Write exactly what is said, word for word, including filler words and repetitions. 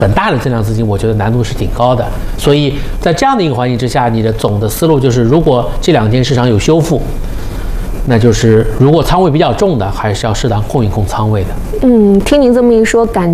很大的增量资金，我觉得难度是挺高的。所以在这样的一个环境之下，你的总的思路就是，如果这两天市场有修复，那就是如果仓位比较重的，还是要适当控一控仓位的。 嗯，听您这么一说，感